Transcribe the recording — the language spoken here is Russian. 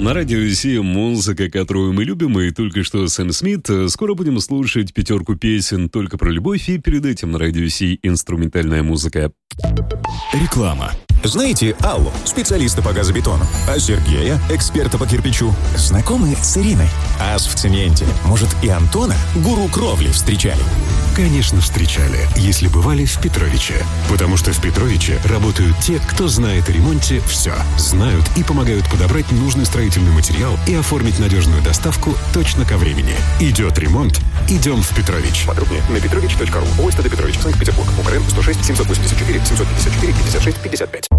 На радио Си музыка, которую мы любим, и только что Сэм Смит. Скоро будем слушать 5 песен только про любовь, и перед этим на радио Си инструментальная музыка. Реклама. Знаете Аллу, специалиста по газобетону, а Сергея, эксперта по кирпичу? Знакомы с Ириной? Ас в цементе. Может, и Антона, гуру кровли, встречали? Конечно, встречали, если бывали в Петровиче. Потому что в Петровиче работают те, кто знает о ремонте все. Знают и помогают подобрать нужный строительный материал и оформить надежную доставку точно ко времени. Идет ремонт, идем в Петрович. Подробнее на petrovich.ru. ОСТД Петрович, Санкт-Петербург. УКРН 106 784 754 56 55.